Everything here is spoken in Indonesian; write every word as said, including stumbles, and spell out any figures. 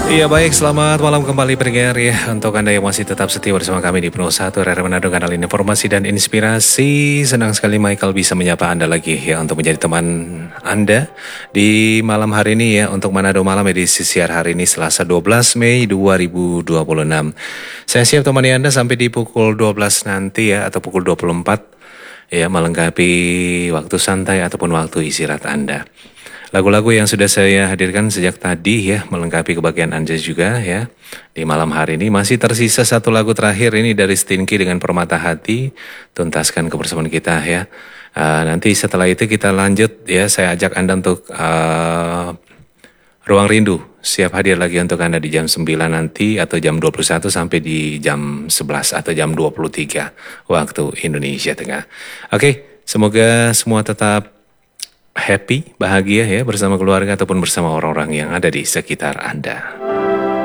Iya baik, selamat malam kembali pendengar ya. Untuk Anda yang masih tetap setia bersama kami di Penuh Satu R R Manado, kanal informasi dan inspirasi. Senang sekali Michael bisa menyapa Anda lagi ya untuk menjadi teman Anda di malam hari ini ya. Untuk Manado Malam edisi siar hari ini Selasa dua belas Mei dua ribu dua puluh enam. Saya siap temani Anda sampai di pukul dua belas nanti ya, atau pukul dua puluh empat ya, melengkapi waktu santai ataupun waktu istirahat Anda. Lagu-lagu yang sudah saya hadirkan sejak tadi ya, melengkapi kebagian Anda juga ya. Di malam hari ini masih tersisa satu lagu terakhir ini dari Stinky dengan Permata Hati. Tuntaskan kebersamaan kita ya. Uh, nanti setelah itu kita lanjut ya, saya ajak Anda untuk uh, Ruang Rindu. Siap hadir lagi untuk Anda di jam sembilan nanti atau jam dua puluh satu sampai di jam sebelas atau jam dua puluh tiga waktu Indonesia Tengah. Oke, semoga semua tetap happy, bahagia ya bersama keluarga ataupun bersama orang-orang yang ada di sekitar Anda.